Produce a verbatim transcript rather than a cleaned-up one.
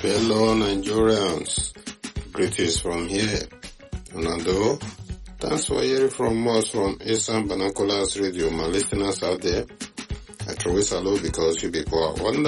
Fellow Nigerians, greetings from here. Unado, thanks for hearing from us from Eastern Binoculars Radio, my listeners out there. I truly salute because you people are wonderful.